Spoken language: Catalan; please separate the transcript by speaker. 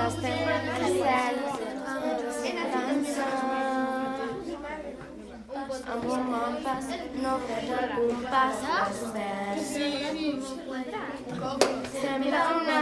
Speaker 1: estem al cel, esperança. Amb un bon pas, no perd el compàs, l'espera. Sembla una